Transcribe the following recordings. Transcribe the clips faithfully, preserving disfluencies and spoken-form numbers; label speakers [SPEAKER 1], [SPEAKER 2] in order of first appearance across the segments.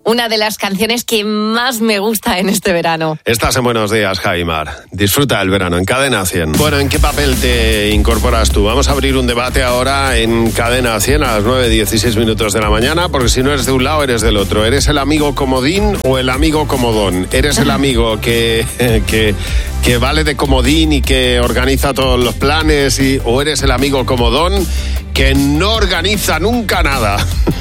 [SPEAKER 1] una de las canciones que más me gusta en este verano.
[SPEAKER 2] Estás en Buenos Días, Javimar. Disfruta el verano en Cadena cien. Bueno, ¿en qué papel te incorporas tú? Vamos a abrir un debate ahora en Cadena cien a las nueve dieciséis minutos de la mañana, porque si no eres de un lado, eres del otro. ¿Eres el amigo comodín o el amigo comodón? ¿Eres el amigo que, que, que vale de comodín y que organiza todos los planes? Y, ¿O eres el amigo comodón que no organiza nunca nada?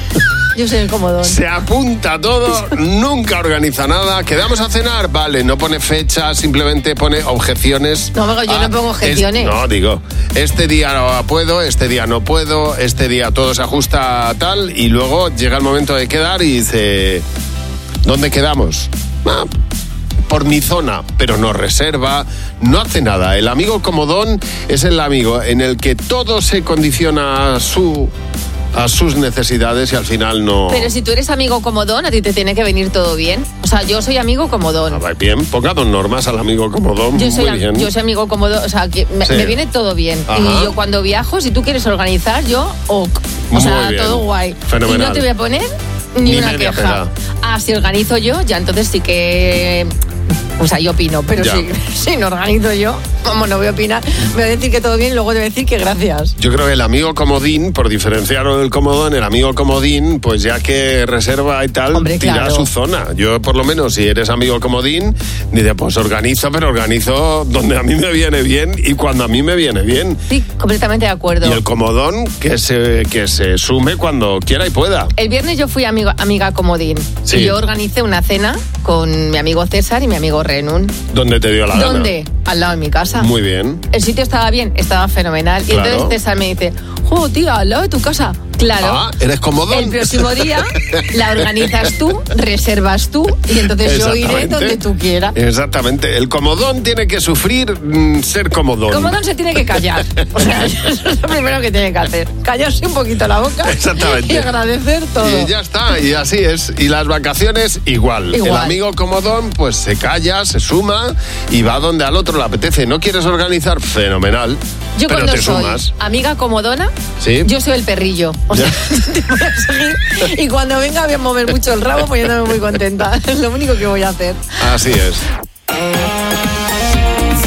[SPEAKER 1] Yo soy el comodón.
[SPEAKER 2] Se apunta todo, nunca organiza nada. ¿Quedamos a cenar? Vale, no pone fecha, simplemente pone objeciones.
[SPEAKER 1] No, yo
[SPEAKER 2] ah,
[SPEAKER 1] no pongo objeciones.
[SPEAKER 2] Es, no, digo, este día no puedo, este día no puedo, este día todo se ajusta a tal, y luego llega el momento de quedar y dice, ¿dónde quedamos? Ah, por mi zona, pero no reserva, no hace nada. El amigo comodón es el amigo en el que todo se condiciona a su... a sus necesidades y al final no...
[SPEAKER 1] Pero si tú eres amigo comodón, a ti te tiene que venir todo bien. O sea, yo soy amigo comodón.
[SPEAKER 2] Ah, bien, ponga dos normas al amigo comodón.
[SPEAKER 1] Yo soy,
[SPEAKER 2] muy bien.
[SPEAKER 1] Yo soy amigo comodón, o sea, que me,
[SPEAKER 2] sí.
[SPEAKER 1] me viene todo bien.
[SPEAKER 2] Ajá.
[SPEAKER 1] Y yo cuando viajo, si tú quieres organizar, yo, ok. O
[SPEAKER 2] muy
[SPEAKER 1] sea,
[SPEAKER 2] bien.
[SPEAKER 1] todo guay.
[SPEAKER 2] Fenomenal.
[SPEAKER 1] Y no te voy a poner ni,
[SPEAKER 2] Ni
[SPEAKER 1] una
[SPEAKER 2] media
[SPEAKER 1] queja.
[SPEAKER 2] pega.
[SPEAKER 1] Ah, si organizo yo, ya entonces sí que... O sea, yo opino, pero si, si no organizo yo, como no voy a opinar, me voy a decir que todo bien y luego te voy a decir que gracias.
[SPEAKER 2] Yo creo que el amigo comodín, por diferenciarlo del comodón, el amigo comodín, pues ya que reserva y tal,
[SPEAKER 1] Hombre,
[SPEAKER 2] tira
[SPEAKER 1] claro.
[SPEAKER 2] a su zona. Yo, por lo menos, si eres amigo comodín, dice, pues organizo, pero organizo donde a mí me viene bien y cuando a mí me viene bien.
[SPEAKER 1] Sí, completamente de acuerdo.
[SPEAKER 2] Y el comodón, que se, que se sume cuando quiera y pueda.
[SPEAKER 1] El viernes yo fui amigo, amiga comodín.
[SPEAKER 2] Sí.
[SPEAKER 1] Y yo organicé una cena con mi amigo César y mi amigo Renun.
[SPEAKER 2] ¿Dónde te dio la gana?
[SPEAKER 1] ¿Dónde? Al lado de mi casa.
[SPEAKER 2] Muy bien.
[SPEAKER 1] El sitio estaba bien, estaba fenomenal. Y
[SPEAKER 2] Claro.
[SPEAKER 1] entonces César me dice, ¡oh, tía, al lado de tu casa! Claro.
[SPEAKER 2] Ah, ¿eres comodón?
[SPEAKER 1] El próximo día la organizas tú, reservas tú y entonces yo iré
[SPEAKER 2] Exactamente.
[SPEAKER 1] donde tú quieras.
[SPEAKER 2] Exactamente. El comodón tiene que sufrir mm, ser comodón.
[SPEAKER 1] Comodón se tiene que callar. O sea, eso es lo primero que tiene que hacer. Callarse un poquito la boca.
[SPEAKER 2] Exactamente.
[SPEAKER 1] Y agradecer todo.
[SPEAKER 2] Y ya está, y así es. Y las vacaciones, igual.
[SPEAKER 1] Igual.
[SPEAKER 2] El amigo comodón, pues se calla, se suma y va donde al otro le apetece. ¿No quieres organizar? Fenomenal.
[SPEAKER 1] Yo
[SPEAKER 2] pero
[SPEAKER 1] cuando
[SPEAKER 2] te
[SPEAKER 1] soy
[SPEAKER 2] sumas.
[SPEAKER 1] amiga comodona,
[SPEAKER 2] ¿Sí?
[SPEAKER 1] yo soy el perrillo. O sea, te voy a seguir y cuando venga voy a mover mucho el rabo poniéndome muy contenta. Es lo único que voy a hacer.
[SPEAKER 2] Así es.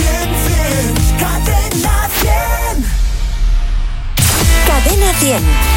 [SPEAKER 3] Cadena cien.